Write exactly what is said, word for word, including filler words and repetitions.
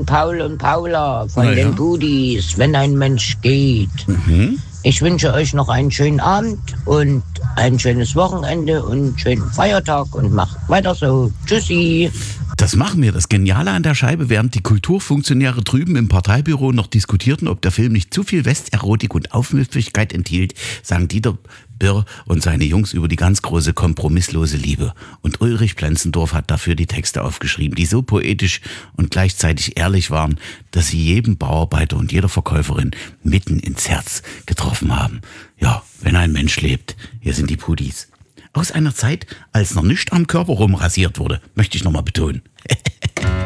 Paul und Paula von Na ja. den Budis, wenn ein Mensch geht. Mhm. Ich wünsche euch noch einen schönen Abend und ein schönes Wochenende und einen schönen Feiertag und macht weiter so. Tschüssi. Das machen wir. Das Geniale an der Scheibe, während die Kulturfunktionäre drüben im Parteibüro noch diskutierten, ob der Film nicht zu viel Westerotik und Aufmüpfigkeit enthielt, sagen Dieter Birr und seine Jungs über die ganz große kompromisslose Liebe. Und Ulrich Plenzendorf hat dafür die Texte aufgeschrieben, die so poetisch und gleichzeitig ehrlich waren, dass sie jedem Bauarbeiter und jeder Verkäuferin mitten ins Herz getroffen haben. Ja, wenn ein Mensch lebt, hier sind die Pudis. Aus einer Zeit, als noch nichts am Körper rumrasiert wurde, möchte ich nochmal betonen.